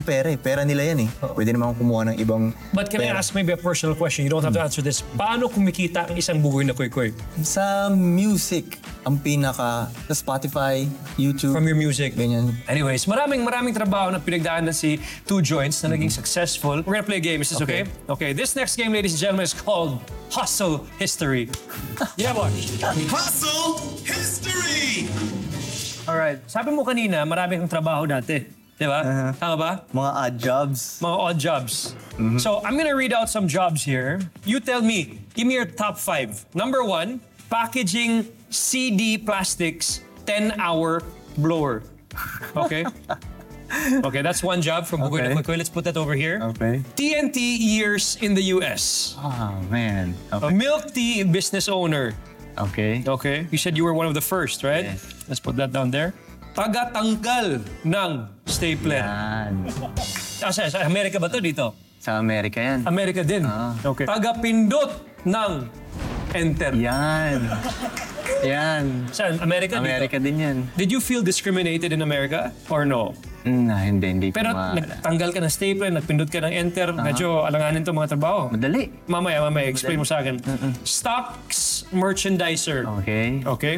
Pera nila yan eh. Pwede naman kumuha ng ibang But can I ask maybe a personal question? You don't have to answer this. Paano kumikita ang isang bugoy na koy-koy? Sa music, ang pinaka, sa Spotify, YouTube. From your music? Ganyan. Anyways, maraming trabaho na pinagdaanan si Two Joints na naging successful. We're gonna play a game. Is this okay? Okay, this next game, ladies and gentlemen, is called Hustle History. Yeah, boy. Hustle History! Alright, sabi mo kanina, marami kang trabaho dati. Diba? Tama ba? Mga odd jobs. Mga odd jobs. So, I'm gonna read out some jobs here. You tell me, give me your top 5. Number 1, packaging CD plastics 10-hour blower. Okay? Okay, that's one job from Bugoy na Koy-Koy. Let's put that over here. Okay. TNT years in the US. Oh, man. A milk tea business owner. Okay. Okay. You said you were one of the first, right? Yes. Let's put that down there. Tagatanggal ng stapler. Yan. Sa Amerika ba to dito? Sa Amerika yan. Amerika din. Okay. Tagapindot ng enter. Yan. Yan. Saan? Amerika dito? Amerika din yan. Did you feel discriminated in America or no? Hindi. Pero nagtanggal ka ng stapler, nagpindot ka ng enter, medyo alanganin to mga trabaho. Madali. Mamaya, explain mo sa akin. Stocks merchandiser. Okay. Okay?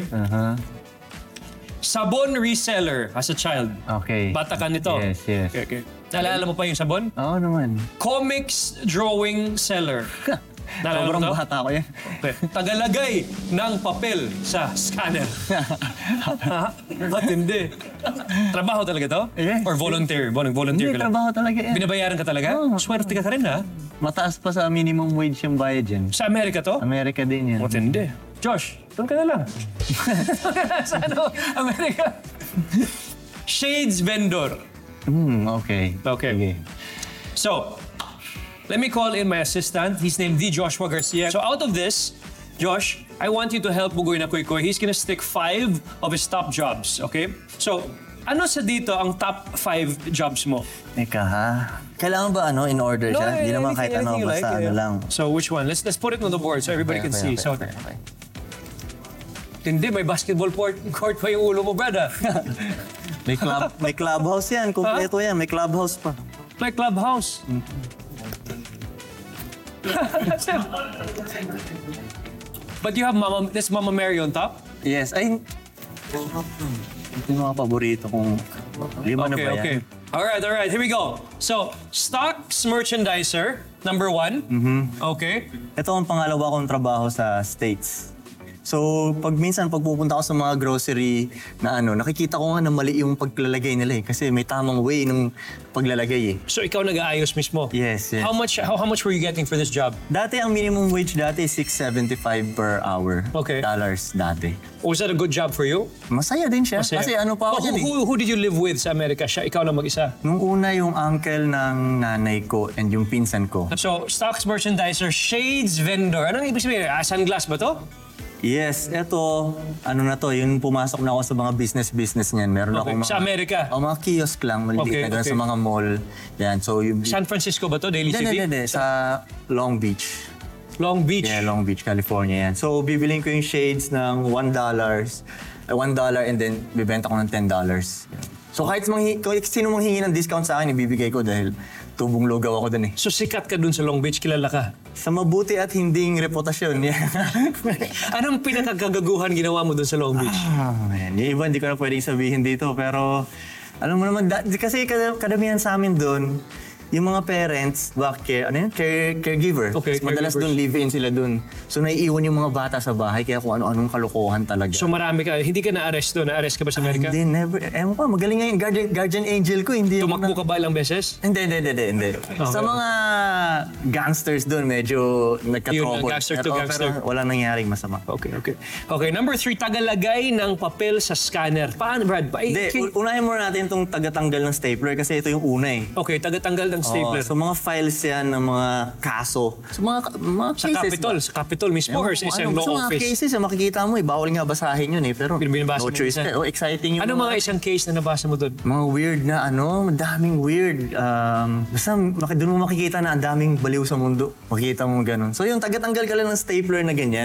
Sabon reseller as a child. Okay. Bata ka nito. Yes. Okay. Naalala mo pa yung sabon? Oo naman. Comics drawing seller. Naalala mo Sobrang to? bata ko yan. Okay. Tagalagay ng papel sa scanner. Ba't hindi? Trabaho talaga to? Yes. Or volunteer? Volunteer Hindi, ka lang? trabaho talaga yan. Binabayaran ka talaga? Oo. Swerte ka rin ha? Mataas pa sa minimum wage yung bayad yan. Sa Amerika to? Amerika din yan. Ba't hindi? Josh, doon ka na lang. Sa Amerika? Shades vendor. Okay. Okay. Sige. So, let me call in my assistant. He's named D. Joshua Garcia. So out of this, Josh, I want you to help Bugoy na Koy-Koy. He's gonna stick 5 of his top jobs, okay? So, ano sa dito ang top 5 jobs mo? Teka ha. Kailangan ba in order siya? Hindi naman kahit anything you basta like, lang. So which one? Let's put it on the board so everybody can see. So, Okay. hindi, may basketball court pa yung ulo mo, brother. May clubhouse yan. Kompleto yan. May clubhouse pa. Like clubhouse. But you have Mama Mary on top? Yes. Ay, ito yung mga paborito kong 5 na ba yan? Okay. Alright. Here we go. So, stocks merchandiser, number 1. Okay. Ito ang pangalawa kong trabaho sa States. So, minsan pupunta ako sa mga grocery na nakikita ko nga na mali yung paglalagay nila eh. Kasi may tamang way ng paglalagay eh. So, ikaw nag-aayos mismo? Yes. How much were you getting for this job? Dati ang minimum wage dati $6.75 per hour. Okay. Dollars dati. Was that a good job for you? Masaya din siya. Masaya. Kasi pa ako dyan eh. Who did you live with sa Amerika? Ikaw lang mag-isa? Nung una yung uncle ng nanay ko and yung pinsan ko. So, stocks merchandiser, shades vendor. Anong ibig sabihin? Sunglass ba to? Yes, eto, na to, yung pumasok na ako sa mga business niyan. Meron ako mga... Sa Amerika? Mga kiosk lang, maliliit na gano'n sa mga mall. Yan, so yung... San Francisco ba to? Daily City? Hindi, sa Long Beach. Long Beach? Yeah, Long Beach, California yan. So, bibiling ko yung shades ng $1 and then bibenta ko ng $10. So, kahit sino manghingi ng discount sa akin, ibibigay ko dahil tubong lugaw ako dun eh. So, sikat ka dun sa Long Beach, kilala ka? Sa mabuti at hinding reputasyon. Anong pinakagagaguhan ginawa mo dun sa Long Beach? Man, yung iba hindi ko na pwedeng sabihin dito, pero alam mo naman, kasi kadamihan sa amin doon, yung mga parents, caregiver. Okay, Madalas caregivers. doon, live-in sila doon. So naiiwan yung mga bata sa bahay, kaya kung ano-anong kalokohan talaga. So marami ka, hindi ka na-arrest doon? Na-arrest ka ba sa Amerika? Hindi, never. Ewan ko, magaling nga yung guardian angel ko. Hindi Tumakbo ka ba ilang beses? Hindi. Sa mga gangsters doon, medyo nagka-trouble. Gangster to gangster. Pero wala nangyaring masama. Okay, number 3, tagalagay ng papel sa scanner. Paano, Brad? Hindi, unahin muna natin itong tagatanggal ng stapler kasi ito yung una eh. Okay, tagatanggal ng stapler. So mga files yan ng mga kaso. So mga Sa cases. Sa Capitol mismo, or sa isang law Sa mga office? cases, makikita mo bawal nga basahin yun eh. Pero Binabasa no mo choice. minsan. Exciting yung Ano mga isang case na nabasa mo doon? mga weird na madaming weird. Basta doon mo makikita na ang daming baliw sa mundo. Makikita mo ganun. So yung tagatanggal ka lang ng stapler na ganyan.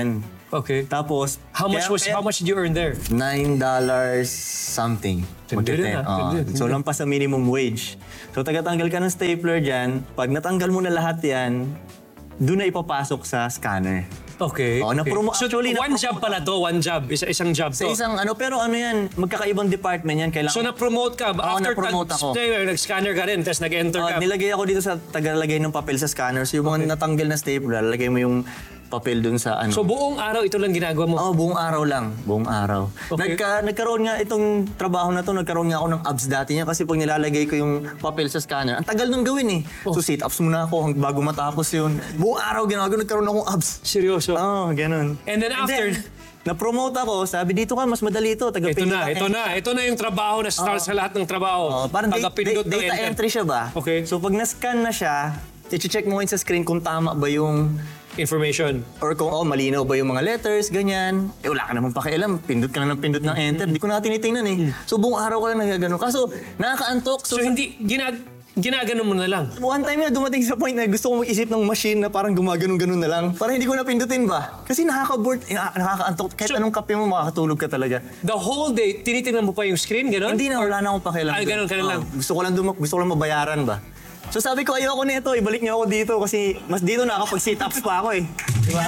Okay. Tapos, How much did you earn there? $9 something. Tindi rin, tindi. So, lampas sa minimum wage. So, tagatanggal ka ng stapler dyan. Pag natanggal mo na lahat yan, doon na ipapasok sa scanner. Okay. Oh, na-promote. So, Actually, one job pala to, one job. Isang job Sa to. isang pero ano yan, magkakaibang department yan. Kailangan, So, na-promote ka. Oo, After na-promote ako. nag-scanner ka rin, tapos nag-enter ka. nilagay ako dito sa tagalagay ng papel sa scanner. So, yung mga natanggal na stapler, lalagay mo yung papel dun sa ano. So, buong araw ito lang ginagawa mo? Buong araw lang. Buong araw. Okay. Nagkaroon nga itong trabaho na to, nagkaroon nga ako ng abs dati niya kasi pag nilalagay ko yung papel sa scanner, ang tagal nung gawin eh. So sit-ups muna ako bago matapos yun. Buong araw ginagawa, nagkaroon akong abs. Seryoso? Ganun. And then after... na-promote ako, sabi dito ka, mas madali ito. Ito na yung trabaho na sa lahat ng trabaho. Parang Tagapindot ng data enter. entry siya ba? Okay. So pag na-scan na siya, i-check mo ngayon sa screen kung tama ba yung Information. or kung malinaw ba yung mga letters, ganyan. Wala ka namang pakialam. Pindot ka na ng pindot ng enter. Hindi ko na tinitingnan eh. So buong araw ka lang nagagano. Kaso nakakaantok. So hindi, ginagano mo na lang. One time na dumating sa point na gusto ko mag-isip ng machine na parang gumaganon-ganon na lang. Parang hindi ko na pindutin ba? Kasi nakaka-bored, nakakaantok. Kahit anong kape mo, makakatulog ka talaga. The whole day, tinitingnan mo pa yung screen, gano'n? Hindi na, wala na akong pakialam. Ay, ganun ka na lang. Gusto ko lang mabayaran ba? So sabi ko, ayoko nito, ibalik niyo ako dito kasi mas dito nakakapag-sit-ups pa ako eh. Diba?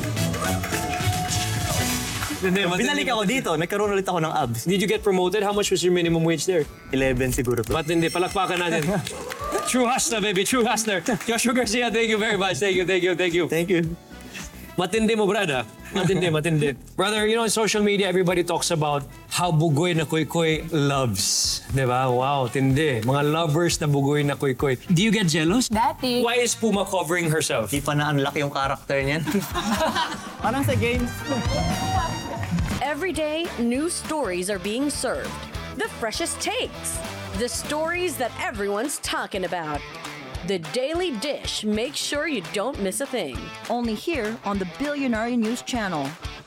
Binalik ako dito, nagkaroon ulit ako ng abs. Did you get promoted? How much was your minimum wage there? 11 siguro to. Ba't hindi? Palakpakan natin. True hustler, baby. True hustler. Joshua Garcia, thank you very much. Thank you. Thank you. Matindi mo, brad, ah. Matindi. Brother, you know, in social media, everybody talks about how bugoy na koy-koy loves. Diba? Wow, tindi. Mga lovers na bugoy na koy-koy. Do you get jealous? Dati. Why is Puma covering herself? Di pa na-unlock yung character niyan. Parang sa games. Every day, new stories are being served. The freshest takes. The stories that everyone's talking about. The Daily Dish makes sure you don't miss a thing. Only here on the Billionaire News Channel.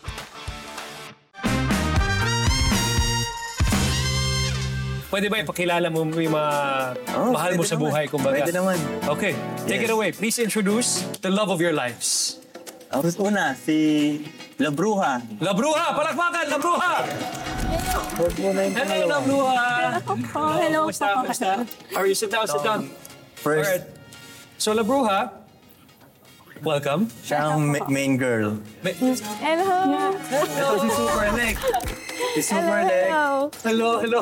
Pwede ba ipakilala mo yung mga mahal mo pwede sa naman. buhay, kumbaga? Pwede naman. Okay, take it away. Please introduce the love of your lives. Una, si La Bruja. La Bruja! Palakpakan! La Bruja! Hello, La Bruja! Hello. Kumusta? Are you sit down? First, Alright. So, La Bruja, welcome. siya ang main girl. Hello. Ito si Super Leg. Si Super Leg. Hello.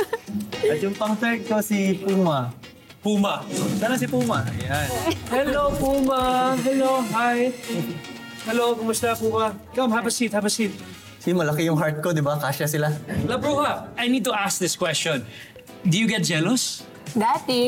At yung pang third ko si Puma. Puma. Sana si Puma. Ayan. Hello, Puma. Hello, hi. Hello, kumusta, Puma? Come, have a seat. Si malaki yung heart ko, di ba? Kasya sila. La Bruja, I need to ask this question. Do you get jealous? Dati,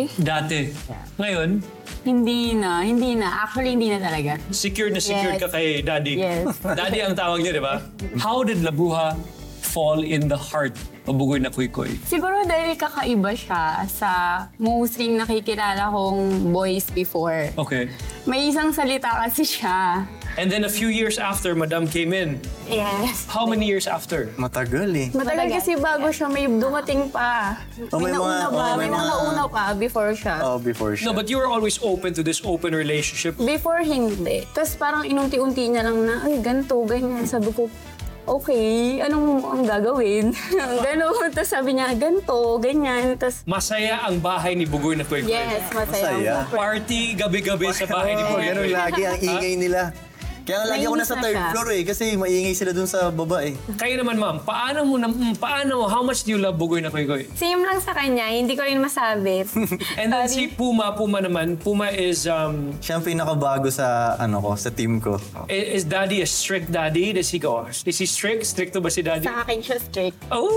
Ngayon, hindi na. Actually, hindi na talaga. secured Yes. ka kay Daddy. Yes. Daddy ang tawag niya, di ba? How did La Bruja fall in the heart of Bugoy na Koy-Koy? Siguro dahil kakaiba siya sa mostly nakikilala kong boys before. Okay. May isang salita kasi siya. And then a few years after, Madam came in. Yes. How many years after? Matagal eh. Matagal kasi bago siya, may dumating pa. Oh, may May nauna mga- pa, oh, may may mga- nauna pa before siya. Before siya. No, but you were always open to this open relationship. Before hindi. Tapos parang inunti-unti niya lang na, ay, ganito, ganyan. Sabi ko, okay, anong ang gagawin? Ganon. Tapos sabi niya, ganito, ganyan. Tapos, Masaya ang bahay ni Bugoy na Koy-Koy. yes, masaya. Masaya. Party gabi-gabi sa bahay ni Bugoy. Ganun lagi ang ingay nila. Kaya nga lagi ako nasa Nainis na third siya. floor eh. Kasi maingay sila dun sa baba eh. Kayo naman, ma'am, paano, how much do you love Bugoy na Koy-Koy? Same lang sa kanya, hindi ko rin masabi. And then si Puma naman, Puma is, Siya ang pinakabago sa, sa team ko. is Daddy a strict daddy? Does he go, is he strict? Stricto ba si Daddy? Sa akin siya strict.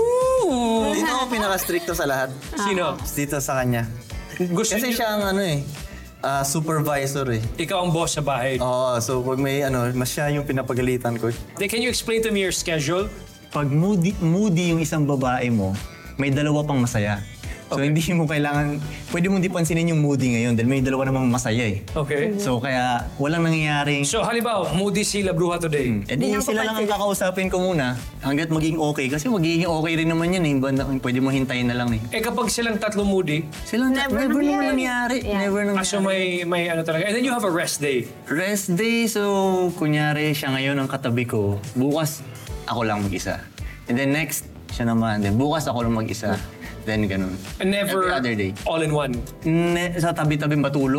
Oh! Dito ako pinaka-stricto sa lahat. Sino? Dito sa kanya. Gusto Kasi niyo, siya ang supervisor eh. ikaw ang boss sa bahay. So pag may mas siya yung pinapagalitan ko. Can you explain to me your schedule? Pag moody yung isang babae mo, may dalawa pang masaya. So hindi mo kailangan, pwede mo hindi pansinin yung moody ngayon dahil may dalawa namang masaya eh. Okay. So kaya walang nangyayaring, So halimbawa, moody si La Bruja today. di sila lang ang kakausapin ko muna hanggat maging okay. Kasi magiging okay rin naman yun eh. Pwede mo hintayin na lang eh. Eh kapag silang tatlo moody, Never naman nangyari. Never nangyari. so may ano talaga. And then you have a rest day. Rest day, so kunyari siya ngayon ang katabi ko, bukas ako lang mag-isa. And then next, siya naman. Then bukas ako lang mag-isa. Then ganun. And never Every other day. all in one. Sa tabi-tabi matulog.